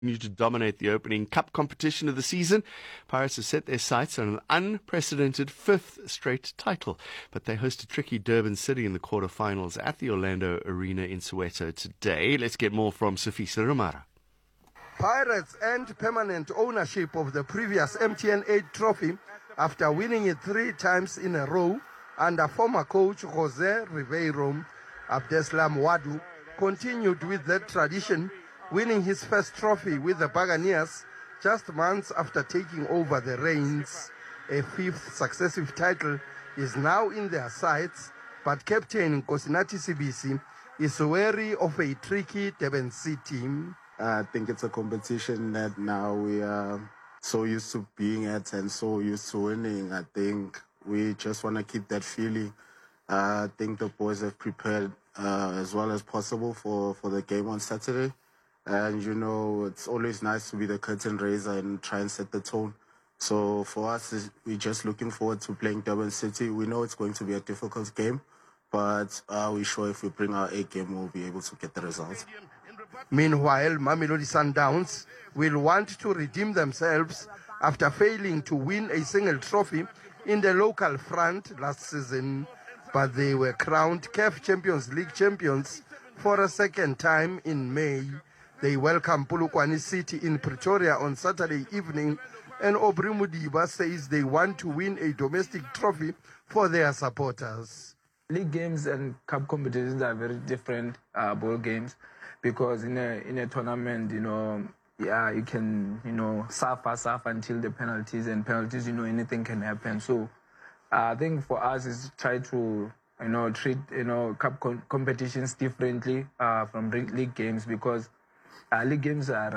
Continue to dominate the opening cup competition of the season. Pirates have set their sights on an unprecedented fifth straight title, but they host a tricky Durban City in the quarterfinals at the Orlando Arena in Soweto today. Let's get more from Sofisa Romara. Pirates earned permanent ownership of the previous MTN 8 trophy after winning it 3 times in a row under former coach Jose Ribeiro. Abdeslam Wadu continued with that tradition, winning his first trophy with the Buccaneers just months after taking over the reins. A fifth successive title is now in their sights, but Captain Nkosinathi Sibisi is wary of a tricky Durban City team. I think it's a competition that now we are so used to being at and so used to winning. I think we just want to keep that feeling. I think the boys have prepared as well as possible for the game on Saturday. And, you know, it's always nice to be the curtain raiser and try and set the tone. So for us, we're just looking forward to playing Durban City. We know it's going to be a difficult game, but we're sure if we bring our A game, we'll be able to get the results. Meanwhile, Mamelodi Sundowns will want to redeem themselves after failing to win a single trophy in the local front last season. But they were crowned CAF Champions League champions for a second time in May. They welcome Polokwane City in Pretoria on Saturday evening, and Aubrey Mudiba says they want to win a domestic trophy for their supporters. League games and cup competitions are very different ball games, because in a tournament, you can, suffer until the penalties, and penalties, anything can happen. So I think for us is try to, treat, cup competitions differently from league games, because league games are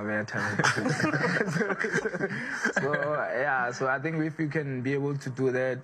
so I think if we can be able to do that,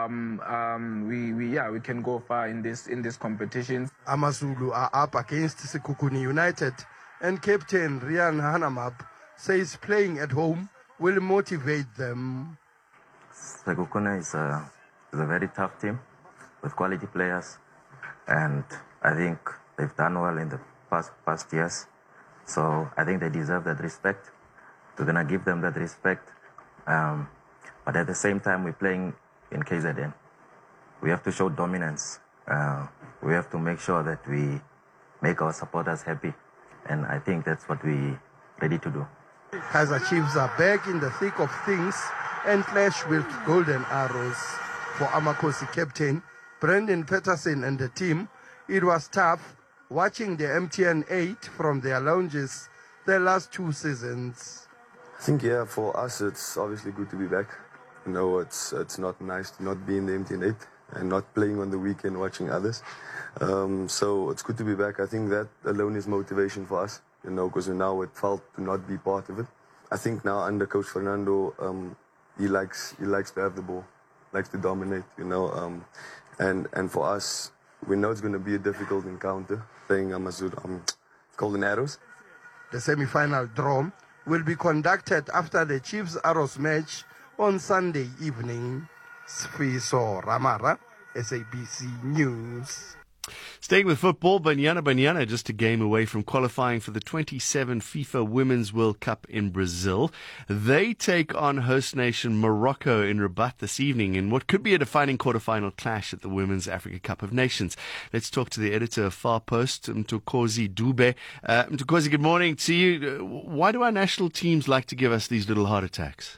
we can go far in this competition. AmaZulu are up against Sekhukhune United, and Captain Rian Hanamab says playing at home will motivate them. Sekhukhune is a very tough team with quality players, and I think they've done well in the past years. So I think they deserve that respect. We're going to give them that respect. But at the same time, we're playing in KZN. We have to show dominance. We have to make sure that we make our supporters happy. And I think that's what we're ready to do. Kaizer Chiefs are back in the thick of things and clash with Golden Arrows. For Amakosi captain Brendan Peterson and the team, it was tough watching the MTN 8 from their lounges the last 2 seasons. I think, for us, it's obviously good to be back. It's not nice to not be in the MTN 8 and not playing on the weekend watching others. So it's good to be back. I think that alone is motivation for us, because now it felt to not be part of it. I think now under Coach Fernando, he likes to have the ball, likes to dominate, and for us, we know it's going to be a difficult encounter playing Golden Arrows. The semi-final draw will be conducted after the Chiefs Arrows match on Sunday evening. Sfiso Ramara, SABC News. Staying with football, Banyana just a game away from qualifying for the 27 FIFA Women's World Cup in Brazil. They take on host nation Morocco in Rabat this evening in what could be a defining quarterfinal clash at the Women's Africa Cup of Nations. Let's talk to the editor of Far Post, Mtokozi Dube. Mtokozi, good morning to you. Why do our national teams like to give us these little heart attacks?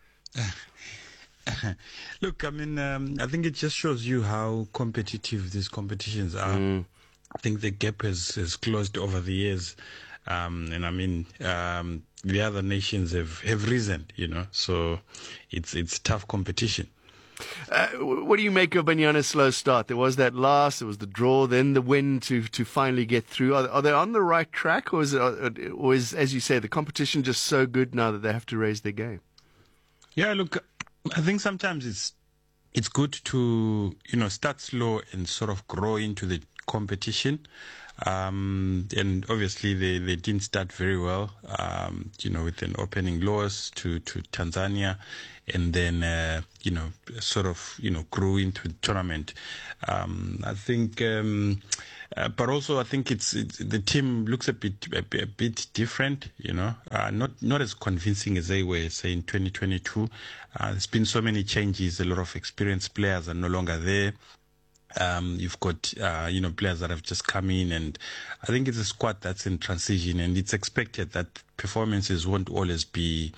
Look, I think it just shows you how competitive these competitions are. I think the gap has closed over the years. The other nations have risen, so it's tough competition. What do you make of Banyana's slow start? There was that loss, there was the draw, then the win to finally get through. Are they on the right track, or is, as you say, the competition just so good now that they have to raise their game? Yeah, look, I think sometimes it's good to, start slow and sort of grow into the competition. And obviously they didn't start very well, with an opening loss to Tanzania, and then, sort of, grew into the tournament. I think, but also I think it's the team looks a bit different, not as convincing as they were, say, in 2022. There's been so many changes. A lot of experienced players are no longer there. You've got, players that have just come in, and I think it's a squad that's in transition, and it's expected that performances won't always be,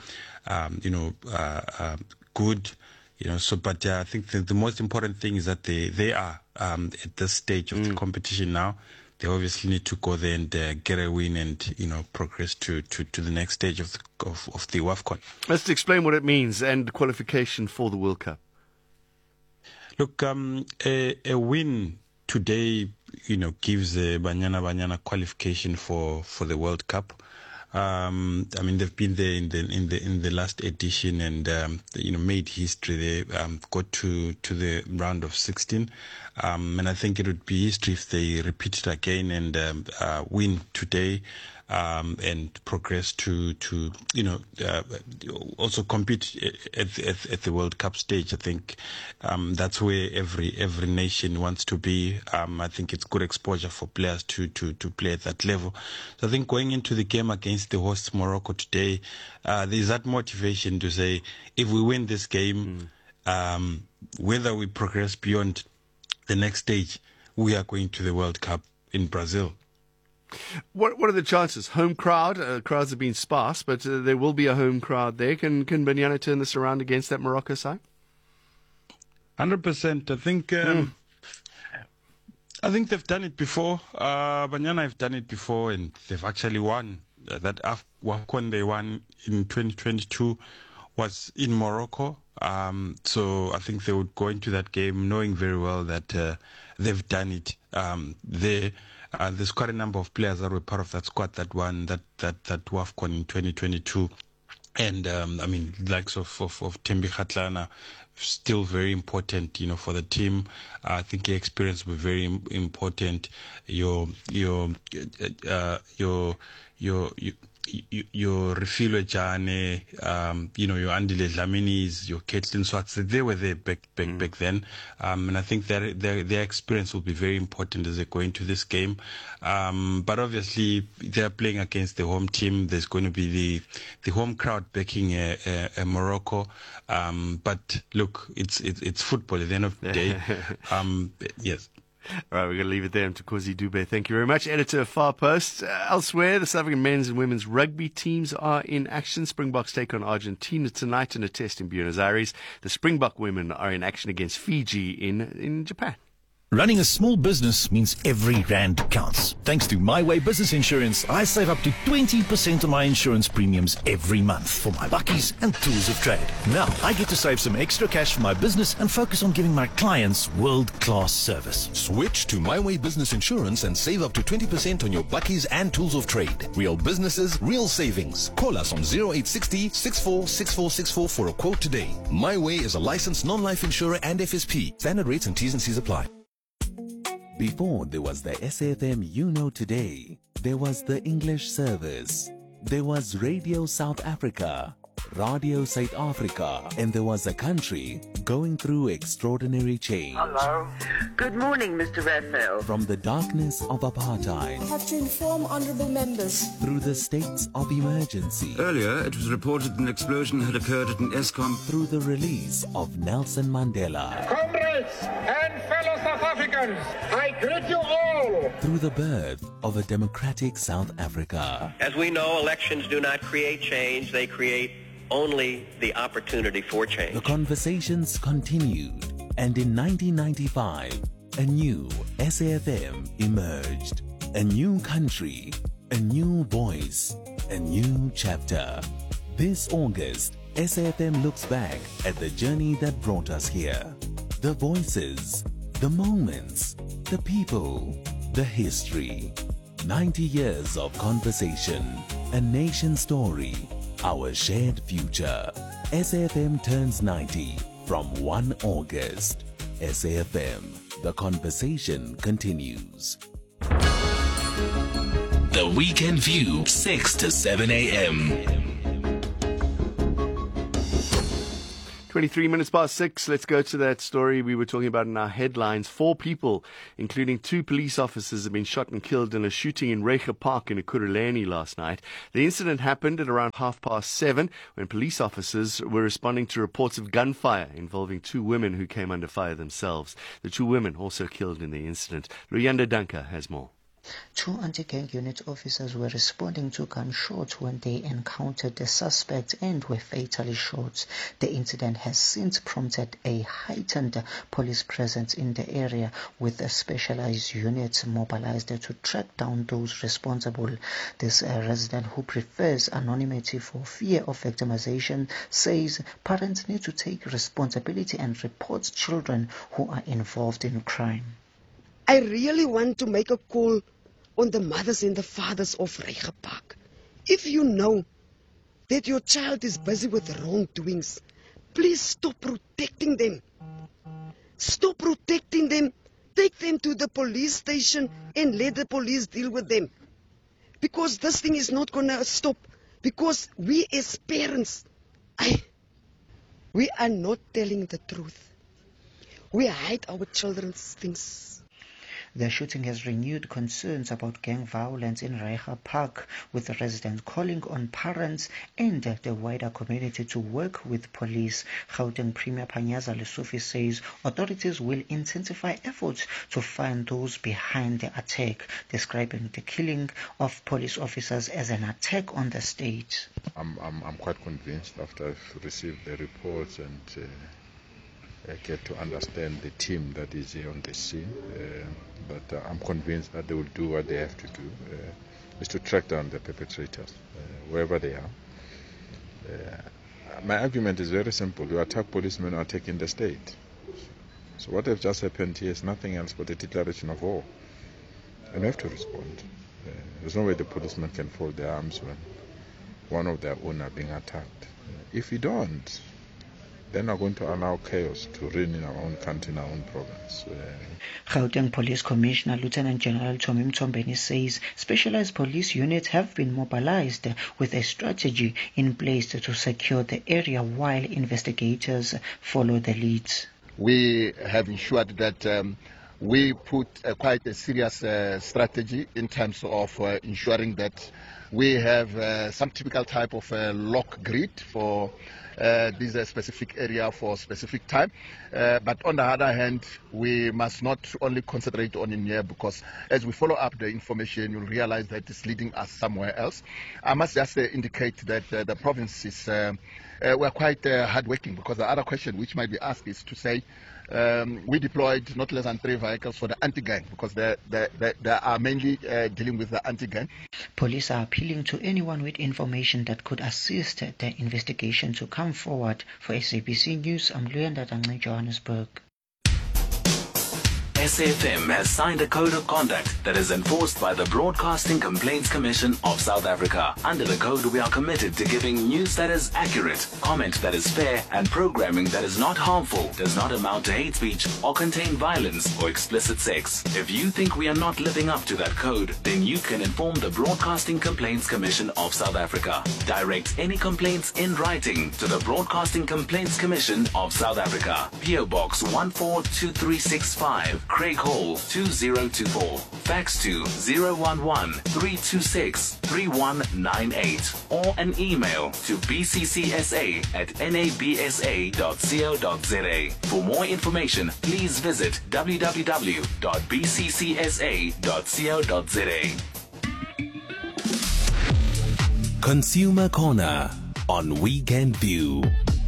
good, but I think the most important thing is that they are, at this stage of the competition now. They obviously need to go there and get a win and, progress to the next stage of the WAFCON. Let's explain what it means and qualification for the World Cup. Look, a win today, gives the Banyana qualification for the World Cup. They've been there in the last edition and made history. They got to the round of 16, and I think it would be history if they repeat it again and win today. And progress to also compete at the World Cup stage. I think that's where every nation wants to be. I think it's good exposure for players to play at that level. So I think going into the game against the hosts Morocco today, there's that motivation to say, if we win this game, whether we progress beyond the next stage, we are going to the World Cup in Brazil. What are the chances? Home crowd, crowds have been sparse, but there will be a home crowd there. Can Banyana turn this around against that Morocco side? 100%. I think they've done it before. Banyana have done it before, and they've actually won. That WAFCON they won in 2022 was in Morocco. So I think they would go into that game knowing very well that they've done it there. There's quite a number of players that were part of that squad that won that WAFCON in 2022. And, likes of Thembi Kgatlana, still very important, for the team. I think your experience will be very important. Your Refilwe Jane, your Andile Dlaminis, your Caitlin Swartz, they were there back then. And I think their experience will be very important as they go into this game. But obviously, they're playing against the home team. There's going to be the home crowd backing Morocco. But look, it's football at the end of the day. Yes. All right, we're going to leave it there. Mtukuzi Dube, thank you very much. Editor of Far Post. Elsewhere, the South African men's and women's rugby teams are in action. Springboks take on Argentina tonight in a test in Buenos Aires. The Springbok women are in action against Fiji in Japan. Running a small business means every rand counts. Thanks to My Way Business Insurance, I save up to 20% of my insurance premiums every month for my bakkies and tools of trade. Now, I get to save some extra cash for my business and focus on giving my clients world-class service. Switch to My Way Business Insurance and save up to 20% on your bakkies and tools of trade. Real businesses, real savings. Call us on 0860 646464 for a quote today. My Way is a licensed non-life insurer and FSP. Standard rates and T's and C's apply. Before there was the SAFM you know today, there was the English service, there was Radio South Africa, Radio South Africa, and there was a country going through extraordinary change. Hello. Good morning, Mr. Raphael. From the darkness of apartheid, I have to inform honourable members, through the states of emergency. Earlier, it was reported an explosion had occurred at an Eskom. Through the release of Nelson Mandela. Comrades and fellow South Africans, I greet you all. Through the birth of a democratic South Africa. As we know, elections do not create change, they create only the opportunity for change. The conversations continued, and in 1995, a new SAFM emerged. A new country, a new voice, a new chapter. This August, SAFM looks back at the journey that brought us here. The voices, the moments, the people, the history. 90 years of conversation, a nation story, our shared future. SAFM turns 90 from 1 August. SAFM, the conversation continues. Weekend View, 6 to 7 a.m. 23 minutes past 6. Let's go to that story we were talking about in our headlines. 4 people, including 2 police officers, have been shot and killed in a shooting in Reiger Park in Ekurhuleni last night. The incident happened at around 7:30 when police officers were responding to reports of gunfire involving 2 women who came under fire themselves. The 2 women also killed in the incident. Luyanda Danka has more. 2 anti-gang unit officers were responding to gunshots when they encountered the suspect and were fatally shot. The incident has since prompted a heightened police presence in the area, with specialized units mobilized to track down those responsible. This resident, who prefers anonymity for fear of victimization, says parents need to take responsibility and report children who are involved in crime. I really want to make a call on the mothers and the fathers of Reiger Park. If you know that your child is busy with wrongdoings, please stop protecting them. Stop protecting them. Take them to the police station and let the police deal with them. Because this thing is not going to stop. Because we as parents, we are not telling the truth. We hide our children's things. The shooting has renewed concerns about gang violence in Reiger Park, with the residents calling on parents and the wider community to work with police. Gauteng Premier Panyaza Lesufi says authorities will intensify efforts to find those behind the attack, describing the killing of police officers as an attack on the state. I'm quite convinced after I've received the reports and get to understand the team that is here on the scene. But I'm convinced that they will do what they have to do, is to track down the perpetrators, wherever they are. My argument is very simple. You attack policemen or attacking the state. So what has just happened here is nothing else but a declaration of war. And we have to respond. There's no way the policemen can fold their arms when one of their own are being attacked. If we don't, then we're going to allow chaos to reign in our own country, in our own province. Gauteng Police Commissioner Lieutenant General Tommy Mthombeni says specialized police units have been mobilized with a strategy in place to secure the area while investigators follow the leads. We have ensured that we put quite a serious strategy in terms of ensuring that we have some typical type of lock grid for this specific area for specific time. But on the other hand, we must not only concentrate on in here, because as we follow up the information, you'll realize that it's leading us somewhere else. I must just indicate that the province is we're quite hardworking, because the other question which might be asked is to say we deployed not less than 3 vehicles for the anti-gang, because they are mainly dealing with the anti-gang. Police are appealing to anyone with information that could assist the investigation to come forward. For SABC News, I'm Luyanda Danka, Johannesburg. SAFM has signed a code of conduct that is enforced by the Broadcasting Complaints Commission of South Africa. Under the code, we are committed to giving news that is accurate, comment that is fair, and programming that is not harmful, does not amount to hate speech, or contain violence or explicit sex. If you think we are not living up to that code, then you can inform the Broadcasting Complaints Commission of South Africa. Direct any complaints in writing to the Broadcasting Complaints Commission of South Africa. PO Box 142365. Craig Hall 2024. Fax to 011-326-3198 or an email to bccsa@nabsa.co.za. For more information, please visit www.bccsa.co.za. Consumer Corner on Weekend View.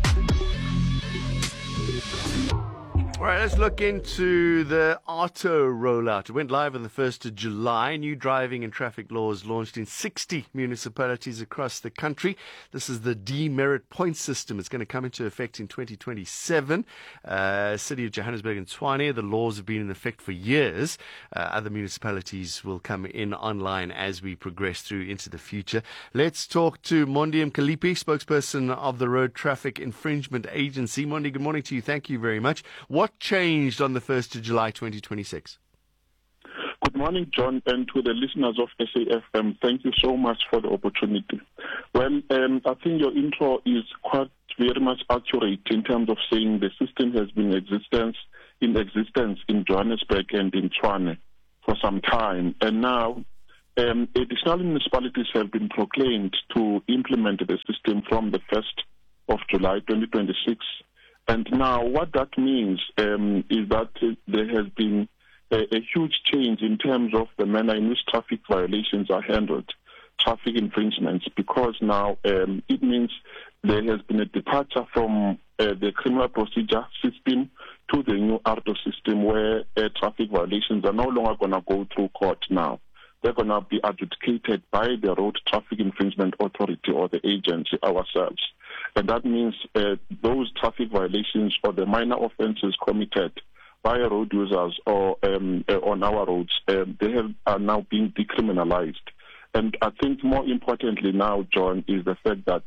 All right, let's look into the auto rollout. It went live on the 1st of July. New driving and traffic laws launched in 60 municipalities across the country. This is the demerit point system. It's going to come into effect in 2027. City of Johannesburg and Tshwane, the laws have been in effect for years. Other municipalities will come in online as we progress through into the future. Let's talk to Mondi Mkalipi, spokesperson of the Road Traffic Infringement Agency. Mondi, good morning to you. Thank you very much. What changed on the 1st of July 2026? Good morning, John, and to the listeners of SAFM. Thank you so much for the opportunity. Well, I think your intro is quite very much accurate in terms of saying the system has been in existence in Johannesburg and in Tshwane for some time. And now additional municipalities have been proclaimed to implement the system from the 1st of July 2026. And now what that means is that there has been a huge change in terms of the manner in which traffic violations are handled, traffic infringements, because now it means there has been a departure from the criminal procedure system to the new ARTO system where traffic violations are no longer going to go through court now. They're going to be adjudicated by the Road Traffic Infringement Authority or the agency ourselves. And that means those traffic violations or the minor offenses committed by road users or on our roads, they are now being decriminalized. And I think more importantly now, John, is the fact that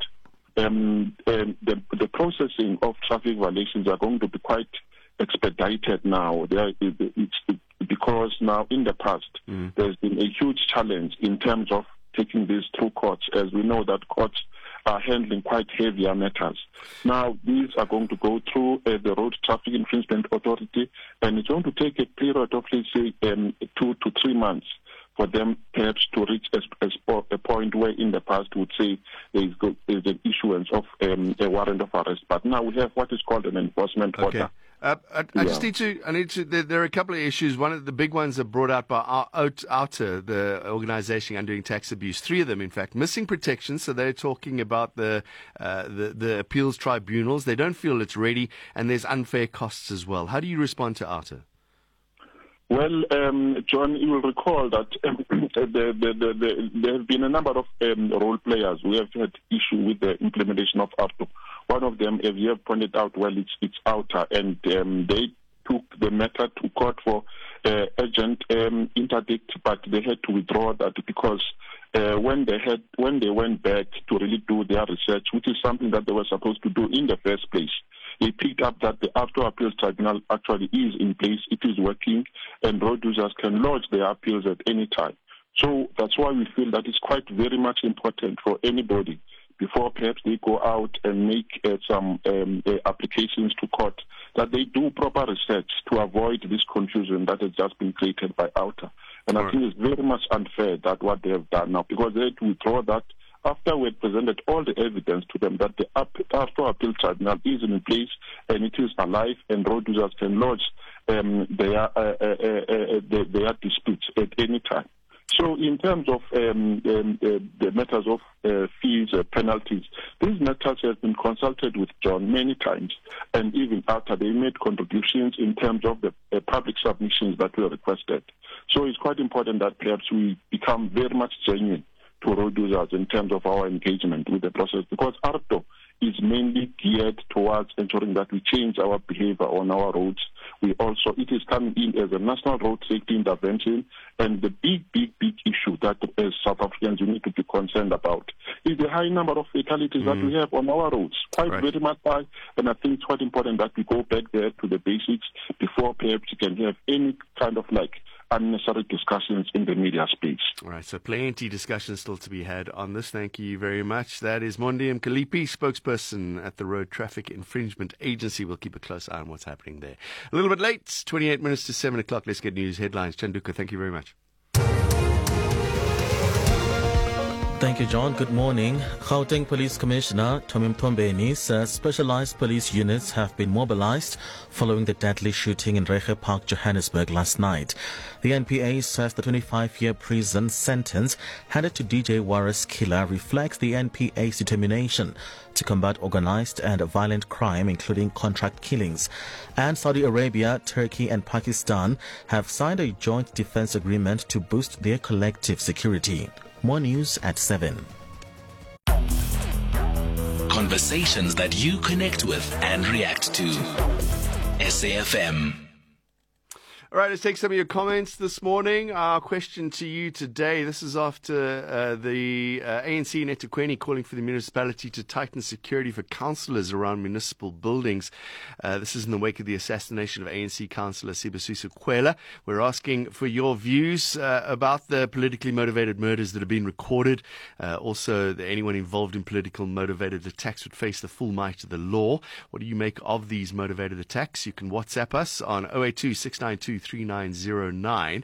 the processing of traffic violations are going to be quite expedited now. Because now in the past, there's been a huge challenge in terms of taking this through courts, as we know that courts are handling quite heavier matters. Now, these are going to go through the Road Traffic Infringement Authority, and it's going to take a period of, let's say, 2 to 3 months for them perhaps to reach a point where in the past would say there's an issuance of a warrant of arrest. But now we have what is called an enforcement order. I need to. There are a couple of issues. One of the big ones are brought out by OUTA, the organisation undoing tax abuse. 3 of them, in fact, missing protections. So they're talking about the appeals tribunals. They don't feel it's ready, and there's unfair costs as well. How do you respond to OUTA? Well, John, you will recall that there have been a number of role players who have had issue with the implementation of ARTO. One of them, as you have pointed out, well, it's OUTA, and they took the matter to court for urgent interdict, but they had to withdraw that because when they went back to really do their research, which is something that they were supposed to do in the first place, they picked up that the ARTO Appeals Tribunal actually is in place, it is working, and road users can lodge their appeals at any time. So that's why we feel that it's quite very much important for anybody, before perhaps they go out and make some applications to court, that they do proper research to avoid this confusion that has just been created by OUTA. And I think it's very much unfair that what they have done now, because they had to withdraw that after we had presented all the evidence to them that the ARTO Appeal Tribunal is in place and it is alive, and road users can lodge their disputes at any time. So in terms of the matters of fees, penalties, these matters have been consulted with John many times, and even after they made contributions in terms of the public submissions that were requested. So it's quite important that perhaps we become very much genuine to road users in terms of our engagement with the process, because ARTO is mainly geared towards ensuring that we change our behavior on our roads. It is coming in as a national road safety intervention, and the big issue that as South Africans we need to be concerned about is the high number of fatalities that we have on our roads, very much high, and I think it's quite important that we go back there to the basics before perhaps you can have any kind of unnecessary discussions in the media space. All right, so plenty discussion still to be had on this. Thank you very much. That is Mondi Mkalipi, spokesperson at the Road Traffic Infringement Agency. We'll keep a close eye on what's happening there. A little bit late, 28 minutes to 7 o'clock. Let's get news headlines. Chanduka, thank you very much. Thank you, John. Good morning. Gauteng Police Commissioner Tommy Mtombeni says specialized police units have been mobilized following the deadly shooting in Reiche Park, Johannesburg last night. The NPA says the 25-year prison sentence handed to DJ Warris killer reflects the NPA's determination to combat organized and violent crime, including contract killings. And Saudi Arabia, Turkey and Pakistan have signed a joint defense agreement to boost their collective security. More news at 7. Conversations that you connect with and react to. SAFM. All right, let's take some of your comments this morning. Our question to you today, this is after the ANC in eThekwini calling for the municipality to tighten security for councillors around municipal buildings. This is in the wake of the assassination of ANC councillor Sibusiso Kwela. We're asking for your views about the politically motivated murders that have been recorded. Also, anyone involved in political motivated attacks would face the full might of the law. What do you make of these motivated attacks? You can WhatsApp us on 082-692-3909.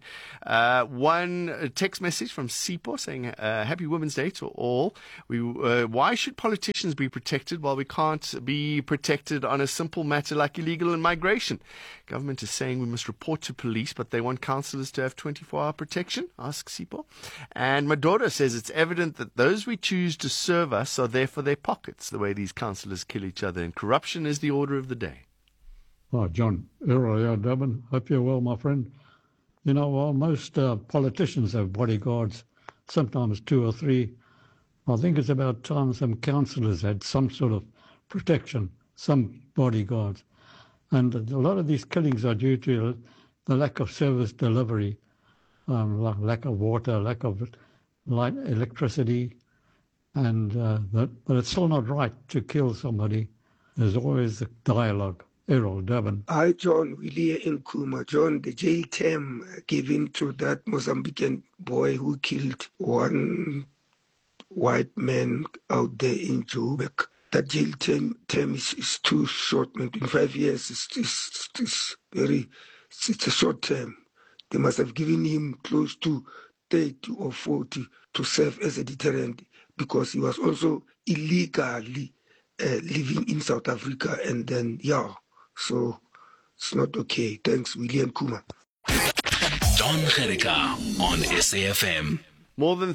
One text message from Sipo saying, Happy Women's Day to all. Why should politicians be protected while we can't be protected on a simple matter like illegal migration? Government is saying we must report to police, but they want councillors to have 24-hour protection, asks Sipo. And Madora says it's evident that those we choose to serve us are there for their pockets, the way these councillors kill each other, and corruption is the order of the day. Oh, John, Errol, Durban. Hope you're well, my friend. You know, while most politicians have bodyguards, sometimes 2 or 3, I think it's about time some councillors had some sort of protection, some bodyguards. And a lot of these killings are due to the lack of service delivery, lack of water, lack of light, electricity, and but it's still not right to kill somebody. There's always a dialogue. Errol, Durban. Hi, John, Willie and Kuma. John, the jail term given to that Mozambican boy who killed one white man out there in Joburg. That jail term is too short, man. In 5 years, it's a short term. They must have given him close to 30 or 40 to serve as a deterrent, because he was also illegally living in South Africa, and then, so it's not okay. Thanks, William Kuma. Don Gericka on SAFM. More than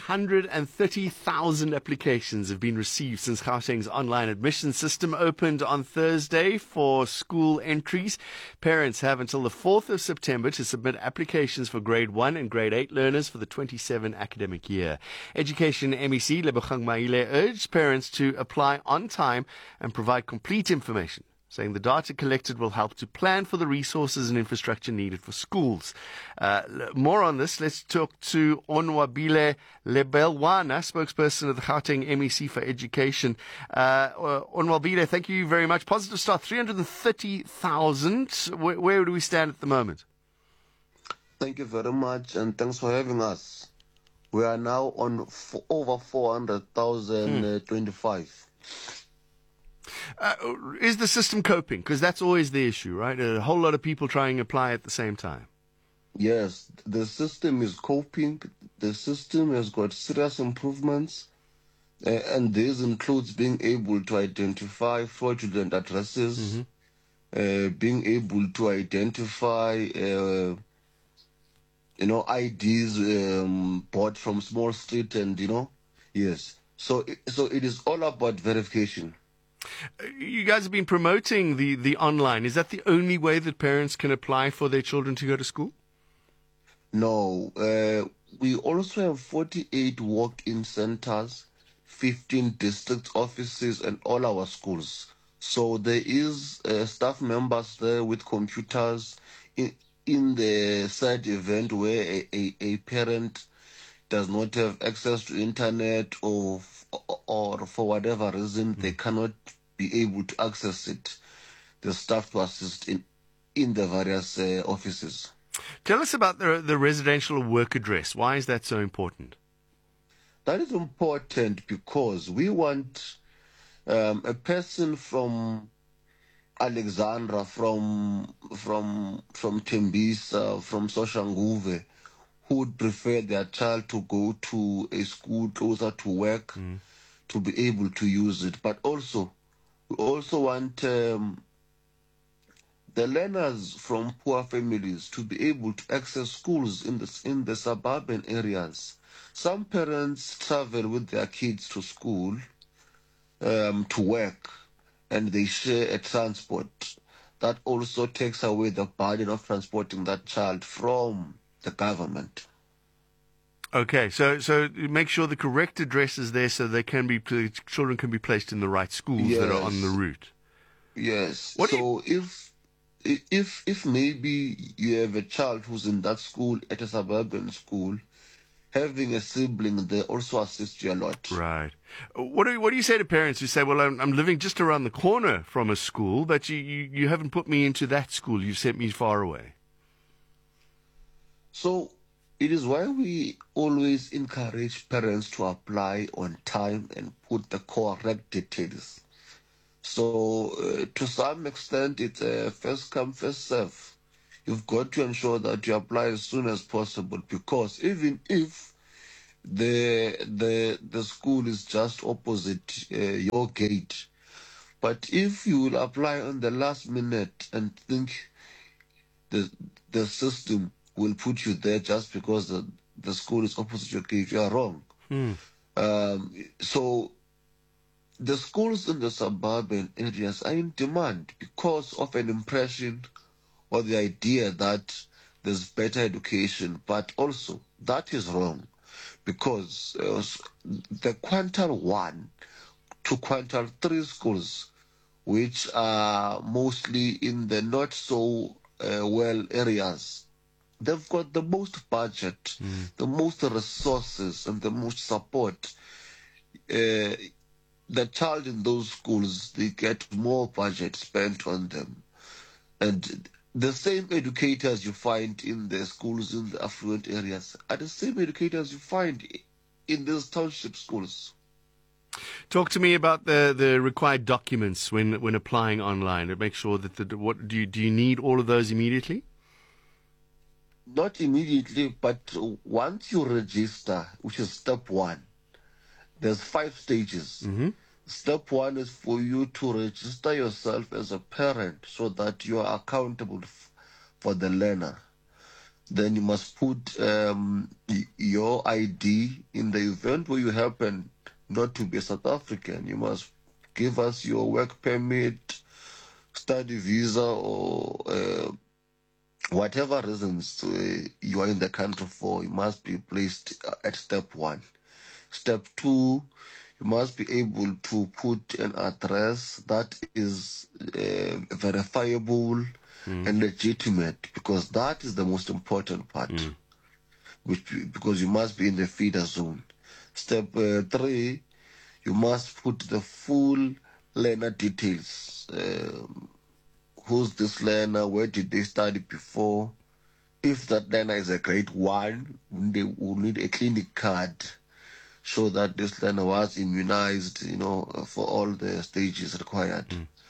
330,000 applications have been received since Gauteng's online admission system opened on Thursday for school entries. Parents have until the 4th of September to submit applications for grade 1 and grade 8 learners for the 27 academic year. Education MEC Lebogang Maile urged parents to apply on time and provide complete information, saying the data collected will help to plan for the resources and infrastructure needed for schools. More on this, let's talk to Onwabile Lebelwana, spokesperson of the Gauteng MEC for Education. Onwabile, thank you very much. Positive start, 330,000. Where do we stand at the moment? Thank you very much, and thanks for having us. We are now on over 400,025. Is the system coping? Because that's always the issue, right? A whole lot of people trying to apply at the same time. Yes, the system is coping. The system has got serious improvements, and this includes being able to identify fraudulent addresses, being able to identify, IDs bought from small street, and yes. So it is all about verification. You guys have been promoting the online. Is that the only way that parents can apply for their children to go to school? No. We also have 48 walk-in centers, 15 district offices, and all our schools. So there is staff members there with computers in the said event where a parent does not have access to internet or for whatever reason they cannot be able to access it. The staff to assist in the various offices. Tell us about the residential work address. Why is that so important? That is important because we want a person from Alexandra, from Tembisa, from Soshanguve, who would prefer their child to go to a school closer to work to be able to use it. But also, we also want the learners from poor families to be able to access schools in the suburban areas. Some parents travel with their kids to school, to work, and they share a transport. That also takes away the burden of transporting that child from the government. Okay, so make sure the correct address is there so children can be placed in the right schools that are on the route. Yes. if maybe you have a child who's in that school at a suburban school, having a sibling there also assists you a lot. Right. What do you say to parents who say, well, I'm living just around the corner from a school, but you haven't put me into that school, you've sent me far away? So it is why we always encourage parents to apply on time and put the correct details. So to some extent, it's a first come, first serve. You've got to ensure that you apply as soon as possible, because even if the school is just opposite your gate, but if you will apply on the last minute and think the system will put you there just because the school is opposite your gate, you are wrong. So the schools in the suburban areas are in demand because of an impression or the idea that there's better education, but also that is wrong, because the Quintile 1 to Quintile 3 schools, which are mostly in the not so well areas, they've got the most budget, the most resources, and the most support. The child in those schools, they get more budget spent on them. And the same educators you find in the schools in the affluent areas are the same educators you find in these township schools. Talk to me about the required documents when applying online to make sure that do you need all of those immediately? Not immediately, but once you register, which is step 1, there's 5 stages. Step 1 is for you to register yourself as a parent so that you are accountable for the learner. Then you must put your ID. In the event where you happen not to be a South African, you must give us your work permit, study visa, or whatever reasons you are in the country for. You must be placed at step 1. Step 2, you must be able to put an address that is verifiable and legitimate, because that is the most important part, because you must be in the feeder zone. Step 3, you must put the full learner details. Who's this learner? Where did they study before? If that learner is a grade 1, they will need a clinic card, show that this learner was immunized, for all the stages required.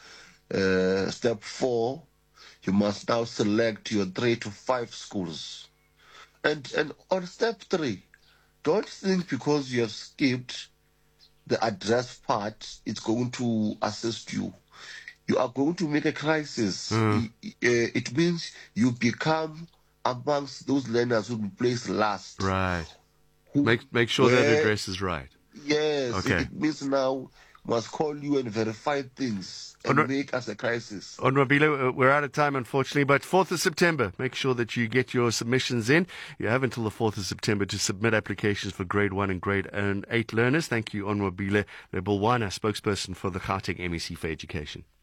Step 4, you must now select your 3 to 5 schools. And on step 3, don't think because you have skipped the address part, it's going to assist you. You are going to make a crisis. It means you become amongst those learners who will be placed last. Right. Make sure that address is right. Yes. Okay. It means now must call you and verify things and make us a crisis. Onwabile, we're out of time, unfortunately, but 4th of September, make sure that you get your submissions in. You have until the 4th of September to submit applications for grade 1 and grade 8 learners. Thank you, Onwabile Rebulwana, spokesperson for the Gauteng MEC for Education.